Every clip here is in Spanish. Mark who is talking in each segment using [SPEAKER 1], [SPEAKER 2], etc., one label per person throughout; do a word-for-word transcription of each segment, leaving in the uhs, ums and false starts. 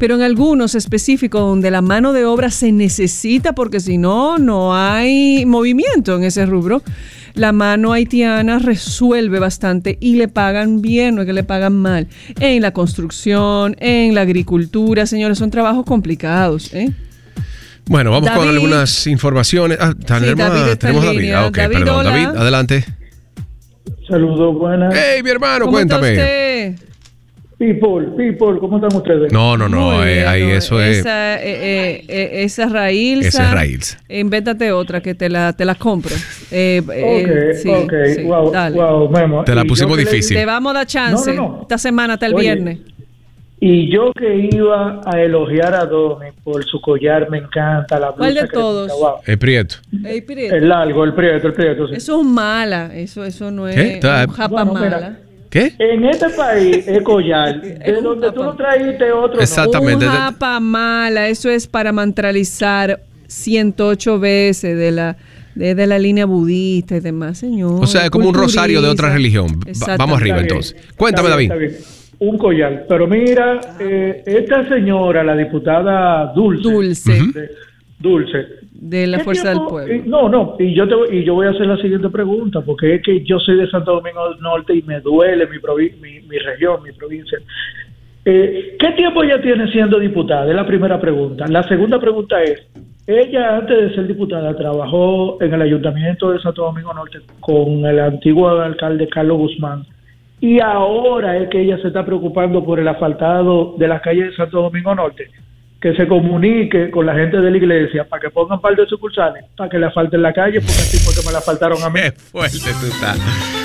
[SPEAKER 1] pero en algunos específicos donde la mano de obra se necesita porque si no, no hay movimiento en ese rubro, la mano haitiana resuelve bastante y le pagan bien, no es que le pagan mal. En la construcción, en la agricultura, señores, son trabajos complicados, ¿eh?
[SPEAKER 2] Bueno, vamos
[SPEAKER 1] David,
[SPEAKER 2] con algunas informaciones. Ah, tenemos,
[SPEAKER 1] sí, David
[SPEAKER 2] tenemos a David. Ah, ok,
[SPEAKER 1] David,
[SPEAKER 2] perdón.
[SPEAKER 1] hola.
[SPEAKER 2] David, adelante.
[SPEAKER 3] Saludos, buenas.
[SPEAKER 2] Hey, mi hermano,
[SPEAKER 1] ¿Cómo
[SPEAKER 2] cuéntame.
[SPEAKER 1] está usted?
[SPEAKER 3] People, people, ¿cómo están ustedes?
[SPEAKER 2] No, no, no,
[SPEAKER 1] Muy
[SPEAKER 2] eh,
[SPEAKER 1] bien,
[SPEAKER 2] ahí
[SPEAKER 1] no,
[SPEAKER 2] eso es.
[SPEAKER 1] esa, eh, eh, eh, esa raíz.
[SPEAKER 2] Esa es raíz.
[SPEAKER 1] Invéntate otra que te la, te la compro. Eh,
[SPEAKER 3] Ok,
[SPEAKER 1] eh, sí,
[SPEAKER 3] ok,
[SPEAKER 1] sí,
[SPEAKER 3] wow,
[SPEAKER 1] dale.
[SPEAKER 3] wow, Memo.
[SPEAKER 2] Te la
[SPEAKER 3] Y
[SPEAKER 2] pusimos
[SPEAKER 3] yo que le-
[SPEAKER 2] difícil.
[SPEAKER 1] Te vamos a dar chance.
[SPEAKER 3] No, no, no.
[SPEAKER 1] Esta semana hasta el
[SPEAKER 3] Oye,
[SPEAKER 1] viernes.
[SPEAKER 3] Y yo que iba a elogiar a Domi por su collar, me encanta la blusa.
[SPEAKER 1] ¿Cuál de
[SPEAKER 3] cremita,
[SPEAKER 1] todos?
[SPEAKER 3] wow.
[SPEAKER 2] El Prieto.
[SPEAKER 1] Ey, Pirete,
[SPEAKER 3] El largo, el prieto, el prieto, sí.
[SPEAKER 1] eso es mala. Eso, eso no es
[SPEAKER 2] ¿Qué? Está-
[SPEAKER 1] un japa
[SPEAKER 3] Bueno, mira.
[SPEAKER 1] mala.
[SPEAKER 2] ¿Qué?
[SPEAKER 3] En este país es collar, de
[SPEAKER 1] un
[SPEAKER 3] donde tú
[SPEAKER 1] tapa.
[SPEAKER 3] no trajiste otro.
[SPEAKER 2] Exactamente.
[SPEAKER 1] Un japa mala. Eso es para mantralizar ciento ocho veces de la, de, de la línea budista y demás, señor.
[SPEAKER 2] O sea, es como un rosario de otra religión. Va-
[SPEAKER 1] Exactamente.
[SPEAKER 2] Vamos arriba
[SPEAKER 3] Está bien,
[SPEAKER 2] entonces. Cuéntame,
[SPEAKER 3] está bien,
[SPEAKER 2] David.
[SPEAKER 3] está bien. Un collar. Pero mira, eh, esta señora, la diputada Dulce.
[SPEAKER 1] Dulce.
[SPEAKER 3] de- Dulce.
[SPEAKER 1] De la
[SPEAKER 3] ¿Qué
[SPEAKER 1] Fuerza del
[SPEAKER 3] tiempo-
[SPEAKER 1] Pueblo.
[SPEAKER 3] eh, No, no, y yo, te, voy- y yo voy a hacer la siguiente pregunta, porque es que yo soy de Santo Domingo del Norte y me duele mi, provi- mi, mi región, mi provincia. Eh, ¿Qué tiempo ella tiene siendo diputada? Es la primera pregunta. La segunda pregunta es, ella antes de ser diputada trabajó en el Ayuntamiento de Santo Domingo Norte con el antiguo alcalde Carlos Guzmán, y ahora es que ella se está preocupando por el asfaltado de las calles de Santo Domingo Norte. Que se comunique con la gente de la iglesia para que pongan par de sucursales, para que le asfalten la calle, porque así fue que me la faltaron a mí.
[SPEAKER 2] Qué fuerte tú estás.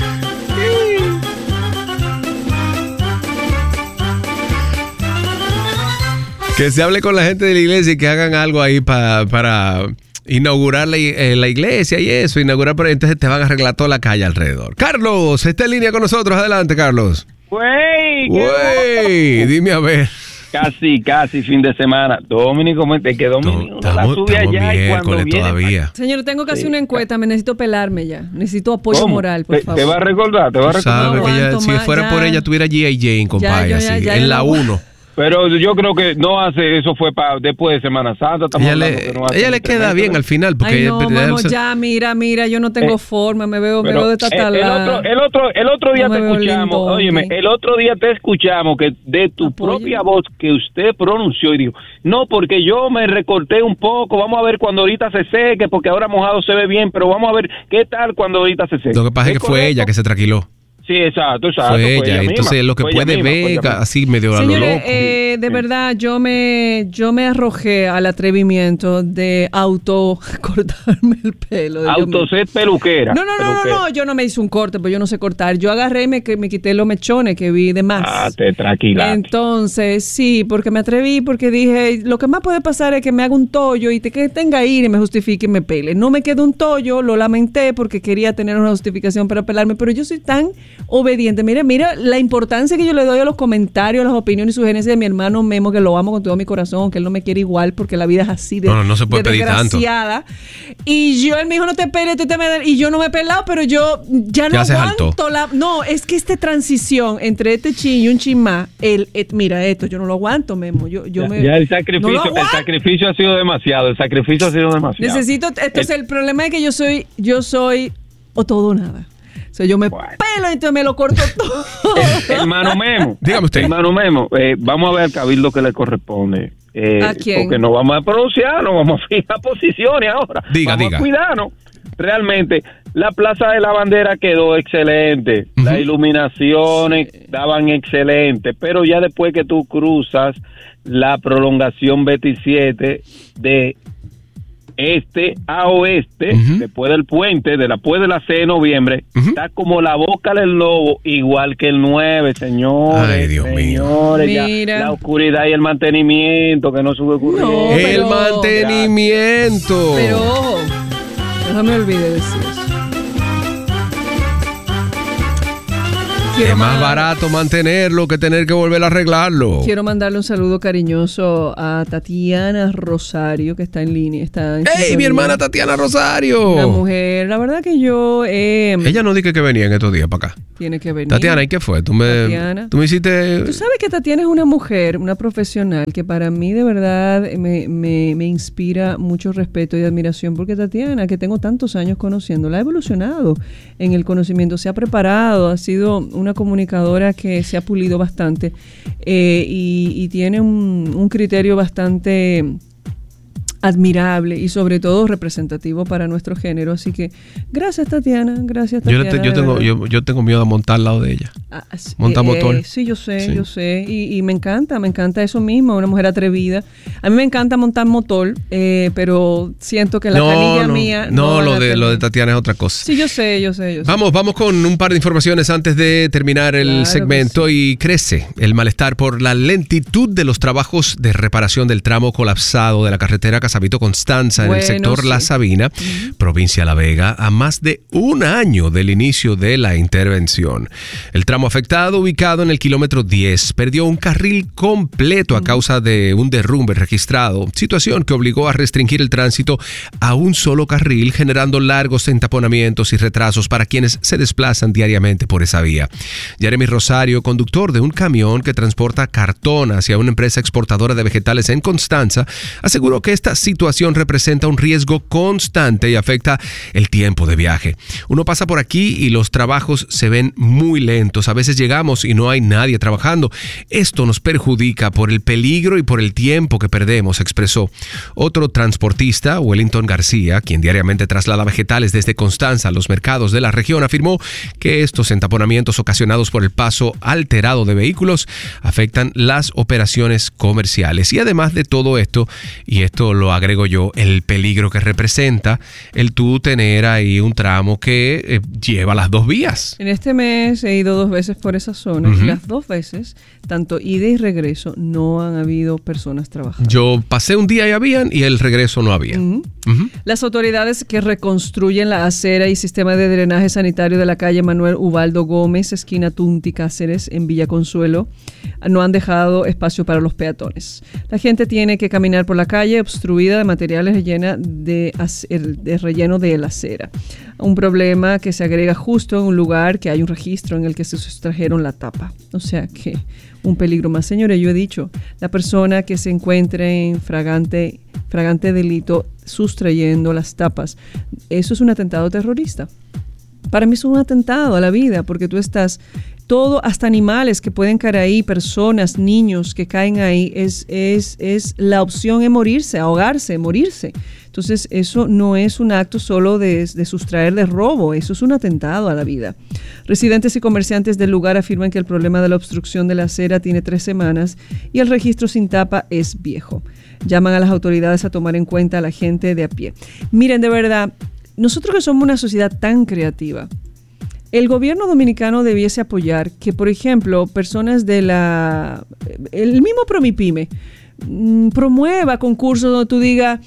[SPEAKER 2] Que se hable con la gente de la iglesia y que hagan algo ahí pa- para inaugurar la, eh, la iglesia y eso, inaugurar, pero entonces te van a arreglar toda la calle alrededor. Carlos, está en línea con nosotros. Adelante, Carlos.
[SPEAKER 4] Güey,
[SPEAKER 2] Güey, dime a ver.
[SPEAKER 4] casi, casi fin de semana. Dominico, es que Dominico la
[SPEAKER 2] Estamos,
[SPEAKER 4] sube
[SPEAKER 2] estamos
[SPEAKER 4] allá y cuando
[SPEAKER 2] miércoles
[SPEAKER 4] viene...
[SPEAKER 2] todavía.
[SPEAKER 1] Señor, tengo casi
[SPEAKER 4] Sí.
[SPEAKER 1] una encuesta, me necesito pelarme ya. Necesito apoyo
[SPEAKER 4] ¿Cómo?
[SPEAKER 1] moral, por
[SPEAKER 4] te,
[SPEAKER 1] favor.
[SPEAKER 4] te va a recordar, te va a
[SPEAKER 2] Tú
[SPEAKER 4] recordar.
[SPEAKER 2] sabes
[SPEAKER 1] No
[SPEAKER 2] que ella,
[SPEAKER 1] aguanto
[SPEAKER 2] si
[SPEAKER 1] más,
[SPEAKER 2] fuera
[SPEAKER 1] ya.
[SPEAKER 2] por ella tuviera G I Jane, compadre,
[SPEAKER 1] Ya, yo ya-
[SPEAKER 2] así,
[SPEAKER 1] ya
[SPEAKER 2] en
[SPEAKER 1] yo
[SPEAKER 2] la
[SPEAKER 1] no-
[SPEAKER 2] uno.
[SPEAKER 4] Pero yo creo que no hace, eso fue para después de Semana Santa. Estamos
[SPEAKER 2] Ella
[SPEAKER 4] hablando
[SPEAKER 2] le,
[SPEAKER 4] que no hace
[SPEAKER 2] ella le
[SPEAKER 4] ni tres
[SPEAKER 2] queda
[SPEAKER 4] meses,
[SPEAKER 2] bien
[SPEAKER 4] ¿no?
[SPEAKER 2] al final porque
[SPEAKER 1] Ay,
[SPEAKER 2] ella-
[SPEAKER 1] no,
[SPEAKER 2] ella-
[SPEAKER 1] mano, ya, mira, mira, yo no tengo
[SPEAKER 4] Eh,
[SPEAKER 1] forma, me veo, me
[SPEAKER 4] Pero,
[SPEAKER 1] veo de
[SPEAKER 4] eh, el
[SPEAKER 1] tatalá.
[SPEAKER 4] otro, el otro, el otro día
[SPEAKER 1] No me
[SPEAKER 4] te
[SPEAKER 1] veo
[SPEAKER 4] escuchamos,
[SPEAKER 1] lindongi.
[SPEAKER 4] óyeme, el otro día te escuchamos que de tu
[SPEAKER 1] Apoyo.
[SPEAKER 4] propia voz que usted pronunció y dijo, no, porque yo me recorté un poco, vamos a ver cuando ahorita se seque, porque ahora mojado se ve bien, pero vamos a ver qué tal cuando ahorita se seque.
[SPEAKER 2] Lo que pasa es que fue
[SPEAKER 4] correcto?
[SPEAKER 2] ella que se tranquiló.
[SPEAKER 4] Sí, exacto, exacto.
[SPEAKER 2] Fue ella.
[SPEAKER 4] misma,
[SPEAKER 2] Entonces lo que
[SPEAKER 4] fue ella
[SPEAKER 2] puede
[SPEAKER 4] misma, fue
[SPEAKER 2] ver
[SPEAKER 4] ella misma.
[SPEAKER 2] así medio a lo
[SPEAKER 1] Señores,
[SPEAKER 2] loco.
[SPEAKER 1] eh, de
[SPEAKER 4] Sí.
[SPEAKER 1] verdad, yo me, yo me arrojé al atrevimiento de auto cortarme el pelo. de yo misma.
[SPEAKER 4] Autoset peluquera.
[SPEAKER 1] No, no, no, no,
[SPEAKER 4] peluquera.
[SPEAKER 1] no, yo no me hice un corte, pues yo no sé cortar. Yo agarré y me, que- me quité los mechones que vi de más.
[SPEAKER 4] Ah, te tranquila.
[SPEAKER 1] Entonces, sí, porque me atreví, porque dije, lo que más puede pasar es que me haga un tollo y te, que tenga ir y me justifique y me pele. No me quedó un tollo, lo lamenté porque quería tener una justificación para pelarme, pero yo soy tan obediente. Mira, mira la importancia que yo le doy a los comentarios, a las opiniones y sugerencias de mi hermano Memo, que lo amo con todo mi corazón, que él no me quiere igual porque la vida es así de,
[SPEAKER 2] No, no, no se puede
[SPEAKER 1] de
[SPEAKER 2] pedir tanto.
[SPEAKER 1] desgraciada. Y yo, él me dijo, no te peles, tú te me... Y yo no me he pelado, pero yo ya no
[SPEAKER 2] Ya se
[SPEAKER 1] aguanto
[SPEAKER 2] jaltó.
[SPEAKER 1] la... No, es que esta transición entre este chin y un chin más, el, el- mira esto, yo no lo aguanto, Memo. Yo, yo
[SPEAKER 4] Ya,
[SPEAKER 1] me,
[SPEAKER 4] ya el
[SPEAKER 1] no lo
[SPEAKER 4] sacrificio, el
[SPEAKER 1] aguanto.
[SPEAKER 4] sacrificio ha sido demasiado, el sacrificio ha sido demasiado.
[SPEAKER 1] Necesito, entonces el, problema es que yo soy, yo soy o todo o nada. O sea, yo me
[SPEAKER 4] Bueno.
[SPEAKER 1] pelo, entonces me lo corto todo.
[SPEAKER 4] Hermano Memo,
[SPEAKER 2] Dígame usted.
[SPEAKER 4] hermano Memo, eh, vamos a ver al cabildo que le corresponde. Eh,
[SPEAKER 1] ¿A quién?
[SPEAKER 4] Porque no vamos a pronunciar, no vamos a fijar posiciones ahora.
[SPEAKER 2] Diga,
[SPEAKER 4] vamos
[SPEAKER 2] diga.
[SPEAKER 4] a cuidarnos. Realmente, la Plaza de la Bandera quedó excelente.
[SPEAKER 2] Ujú.
[SPEAKER 4] Las iluminaciones daban excelente, pero ya después que tú cruzas la prolongación veintisiete de este a oeste,
[SPEAKER 2] Ujú.
[SPEAKER 4] después del puente, de después de la C de noviembre,
[SPEAKER 2] Ujú.
[SPEAKER 4] está como la boca del lobo, igual que el nueve, señores.
[SPEAKER 2] Ay, Dios mío.
[SPEAKER 4] señores, ya
[SPEAKER 1] Mira.
[SPEAKER 4] la oscuridad y el mantenimiento que no sube ocurriendo.
[SPEAKER 1] No,
[SPEAKER 2] el
[SPEAKER 1] pero-
[SPEAKER 2] mantenimiento.
[SPEAKER 1] Pero ojo, no me olvide decir eso.
[SPEAKER 2] Es más barato mantenerlo que tener que volver a arreglarlo.
[SPEAKER 1] Quiero mandarle un saludo cariñoso a Tatiana Rosario, que está en línea. Está en
[SPEAKER 2] ¡Ey, mi hermana Tatiana Rosario!
[SPEAKER 1] Una mujer, la verdad que yo... Eh,
[SPEAKER 2] Ella no dije que venía en estos días para acá.
[SPEAKER 1] Tiene que venir.
[SPEAKER 2] Tatiana, ¿y qué fue? Tú me,
[SPEAKER 1] Tatiana.
[SPEAKER 2] tú me hiciste...
[SPEAKER 1] Tú sabes que Tatiana es una mujer, una profesional, que para mí de verdad me, me, me inspira mucho respeto y admiración, porque Tatiana, que tengo tantos años conociéndola, ha evolucionado en el conocimiento, se ha preparado, ha sido una comunicadora que se ha pulido bastante eh, y, y tiene un, un criterio bastante admirable y sobre todo representativo para nuestro género. Así que gracias, Tatiana, gracias, Tatiana.
[SPEAKER 2] Yo, te, yo, tengo, yo, yo tengo miedo a montar al lado de ella.
[SPEAKER 1] Ah,
[SPEAKER 2] Monta
[SPEAKER 1] eh,
[SPEAKER 2] motor.
[SPEAKER 1] Eh, sí, yo sé,
[SPEAKER 2] sí.
[SPEAKER 1] yo sé. Y, y me encanta, me encanta eso mismo, una mujer atrevida. A mí me encanta montar motor, eh, pero siento que la
[SPEAKER 2] no,
[SPEAKER 1] canilla
[SPEAKER 2] no,
[SPEAKER 1] mía...
[SPEAKER 2] No,
[SPEAKER 1] no
[SPEAKER 2] lo, de, lo de Tatiana es otra cosa.
[SPEAKER 1] Sí, yo sé, yo sé, yo sé.
[SPEAKER 2] Vamos, vamos con un par de informaciones antes de terminar el
[SPEAKER 1] Claro
[SPEAKER 2] segmento.
[SPEAKER 1] sí.
[SPEAKER 2] Y crece el malestar por la lentitud de los trabajos de reparación del tramo colapsado de la carretera Casabito-Constanza en
[SPEAKER 1] Bueno,
[SPEAKER 2] el sector
[SPEAKER 1] sí.
[SPEAKER 2] La Sabina, uh-huh. provincia de La Vega, a más de un año del inicio de la intervención. El tramo afectado, ubicado en el kilómetro diez, perdió un carril completo a causa de un derrumbe registrado, situación que obligó a restringir el tránsito a un solo carril, generando largos entaponamientos y retrasos para quienes se desplazan diariamente por esa vía. Jeremy Rosario, conductor de un camión que transporta cartón hacia una empresa exportadora de vegetales en Constanza, aseguró que esta situación representa un riesgo constante y afecta el tiempo de viaje. Uno pasa por aquí y los trabajos se ven muy lentos. A veces llegamos y no hay nadie trabajando. Esto nos perjudica por el peligro y por el tiempo que perdemos, expresó. Otro transportista, Wellington García, quien diariamente traslada vegetales desde Constanza a los mercados de la región, afirmó que estos entaponamientos ocasionados por el paso alterado de vehículos afectan las operaciones comerciales. Y además de todo esto, y esto lo agrego yo, el peligro que representa el tú tener ahí un tramo que eh, lleva las dos vías.
[SPEAKER 1] En este mes he ido dos veces por esa zona, uh-huh. y las dos veces, tanto ida y regreso, no han habido personas trabajando.
[SPEAKER 2] Yo pasé un día y habían, y el regreso no había.
[SPEAKER 1] Uh-huh.
[SPEAKER 2] Uh-huh.
[SPEAKER 1] Las autoridades que reconstruyen la acera y sistema de drenaje sanitario de la calle Manuel Ubaldo Gómez, esquina Tunti Cáceres, en Villa Consuelo, no han dejado espacio para los peatones. La gente tiene que caminar por la calle obstruida de materiales llena de, de relleno de la acera. Un problema que se agrega justo en un lugar que hay un registro en el que se sustrajeron la tapa. O sea que un peligro más. Señores, yo he dicho, la persona que se encuentre en fragante, fragante delito sustrayendo las tapas, eso es un atentado terrorista. Para mí es un atentado a la vida, porque tú estás... Todo, hasta animales que pueden caer ahí, personas, niños que caen ahí, es, es, es la opción es morirse, ahogarse, morirse. Entonces, eso no es un acto solo de, de sustraer de robo, eso es un atentado a la vida. Residentes y comerciantes del lugar afirman que el problema de la obstrucción de la acera tiene tres semanas y el registro sin tapa es viejo. Llaman a las autoridades a tomar en cuenta a la gente de a pie. Miren, de verdad, nosotros que somos una sociedad tan creativa, el gobierno dominicano debiese apoyar que, por ejemplo, personas de la... El mismo Promipyme mmm, promueva concursos donde tú digas,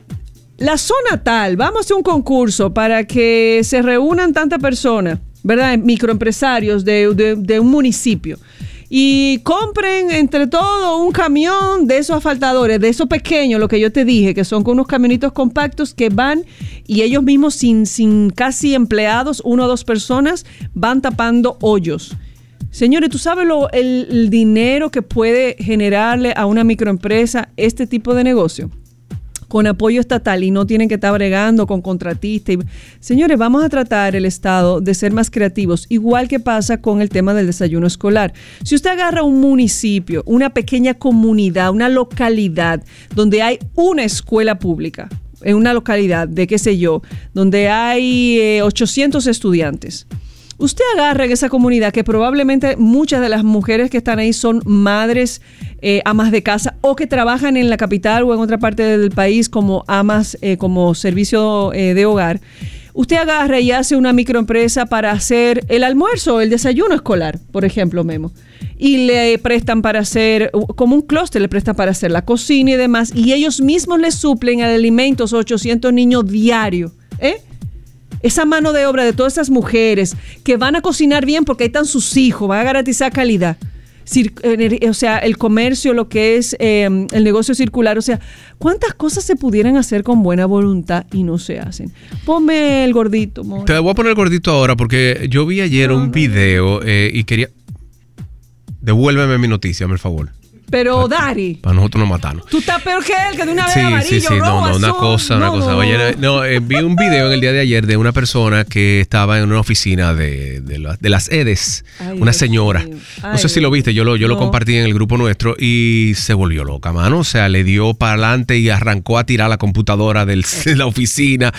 [SPEAKER 1] la zona tal, vamos a hacer un concurso para que se reúnan tantas personas, ¿verdad? Microempresarios de, de, de un municipio. Y compren entre todos un camión de esos asfaltadores, de esos pequeños, lo que yo te dije, que son con unos camionitos compactos que van y ellos mismos sin, sin casi empleados, una o dos personas, van tapando hoyos. Señores, ¿tú sabes lo, el, el dinero que puede generarle a una microempresa este tipo de negocio? Con apoyo estatal y no tienen que estar bregando con contratistas. Y... Señores, vamos a tratar el Estado de ser más creativos, igual que pasa con el tema del desayuno escolar. Si usted agarra un municipio, una pequeña comunidad, una localidad donde hay una escuela pública, en una localidad de qué sé yo, donde hay eh, ochocientos estudiantes, usted agarra en esa comunidad que probablemente muchas de las mujeres que están ahí son madres, eh, amas de casa o que trabajan en la capital o en otra parte del país como amas, eh, como servicio eh, de hogar. Usted agarra y hace una microempresa para hacer el almuerzo o el desayuno escolar, por ejemplo, Memo. Y le prestan para hacer, como un clúster, le prestan para hacer la cocina y demás. Y ellos mismos le suplen alimentos a ochocientos niños diarios, ¿eh? esa mano de obra de todas esas mujeres que van a cocinar bien porque ahí están sus hijos, van a garantizar calidad. Cir- o sea, el comercio, lo que es eh, el negocio circular, o sea, ¿cuántas cosas se pudieran hacer con buena voluntad y no se hacen? Ponme el gordito, amor.
[SPEAKER 2] Te voy a poner el gordito ahora porque yo vi ayer no, un no, video eh, y quería... Devuélveme mi noticia, por favor.
[SPEAKER 1] Pero, Dari.
[SPEAKER 2] Para nosotros nos mataron.
[SPEAKER 1] Tú estás peor que él, que de una vez
[SPEAKER 2] sí,
[SPEAKER 1] amarillo,
[SPEAKER 2] Sí, sí,
[SPEAKER 1] rojo,
[SPEAKER 2] no, no,
[SPEAKER 1] azul.
[SPEAKER 2] una cosa, una
[SPEAKER 1] no,
[SPEAKER 2] cosa.
[SPEAKER 1] No.
[SPEAKER 2] Oye, no, eh, vi un video en el día de ayer de una persona que estaba en una oficina de, de, la, de las EDES, Ay, una señora. Ay, no sé si lo viste, yo lo, yo no. lo compartí en el grupo nuestro y se volvió loca, mano. O sea, le dio para adelante y arrancó a tirar la computadora del, de la oficina.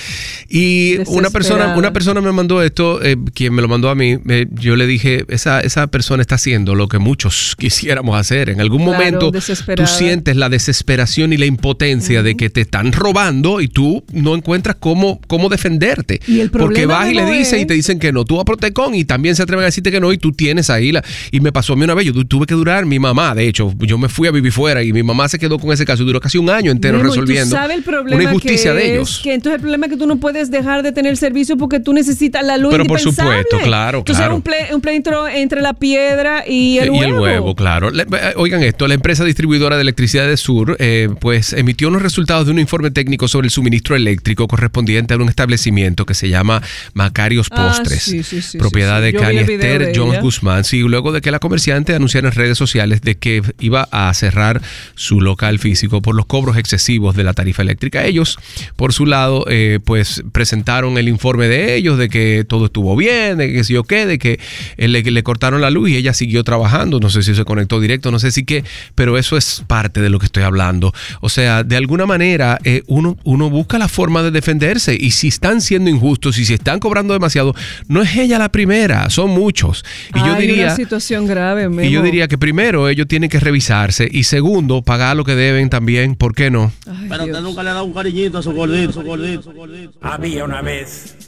[SPEAKER 2] Y una persona, una persona me mandó esto, eh, quien me lo mandó a mí, eh, yo le dije, esa, esa persona está haciendo lo que muchos quisiéramos hacer. En algún
[SPEAKER 1] claro,
[SPEAKER 2] momento tú sientes la desesperación y la impotencia uh-huh. de que te están robando y tú no encuentras cómo, cómo defenderte.
[SPEAKER 1] ¿Y el
[SPEAKER 2] porque vas y le dices
[SPEAKER 1] es...
[SPEAKER 2] y te dicen que no. Tú vas a Protecon y también se atreven a decirte que no y tú tienes ahí la... Y me pasó a mí una vez, yo tuve que durar, mi mamá, de hecho, yo me fui a vivir fuera y mi mamá se quedó con ese caso y duró casi un año entero Memo, resolviendo
[SPEAKER 1] ¿tú sabes el problema
[SPEAKER 2] una injusticia
[SPEAKER 1] que
[SPEAKER 2] de
[SPEAKER 1] es,
[SPEAKER 2] ellos.
[SPEAKER 1] Que entonces el problema es que tú no puedes dejar de tener servicio porque tú necesitas la luz
[SPEAKER 2] Pero por
[SPEAKER 1] indispensable.
[SPEAKER 2] supuesto, claro,
[SPEAKER 1] entonces
[SPEAKER 2] claro.
[SPEAKER 1] Entonces es un pleito entre la piedra y el
[SPEAKER 2] y
[SPEAKER 1] huevo.
[SPEAKER 2] Y el huevo, claro. Le, oigan esto, la empresa distribuidora de electricidad de Sur eh, pues emitió unos resultados de un informe técnico sobre el suministro eléctrico correspondiente a un establecimiento que se llama Macarios Postres,
[SPEAKER 1] ah, sí, sí, sí,
[SPEAKER 2] propiedad
[SPEAKER 1] sí, sí.
[SPEAKER 2] de Cani Esther Jones Guzmán. Sí, luego de que la comerciante anunciara en redes sociales de que iba a cerrar su local físico por los cobros excesivos de la tarifa eléctrica. Ellos, por su lado, eh, pues presentaron el informe de ellos de que todo estuvo bien, de que sí o qué, de que eh, le, le cortaron la luz y ella siguió trabajando. No sé si se conectó directo, no sé si qué, pero eso es parte de lo que estoy hablando. O sea, de alguna manera eh, uno, uno busca la forma de defenderse y si están siendo injustos y si están cobrando demasiado, no es ella la primera, son muchos. Y
[SPEAKER 1] Ay,
[SPEAKER 2] yo diría,
[SPEAKER 1] una situación grave, Memo.
[SPEAKER 2] Y yo diría que primero ellos tienen que revisarse y segundo, pagar lo que deben también, ¿por qué no?
[SPEAKER 5] Ay, pero Dios. Usted nunca le ha dado un cariñito a su gordito, su gordito, su gordito. Había una vez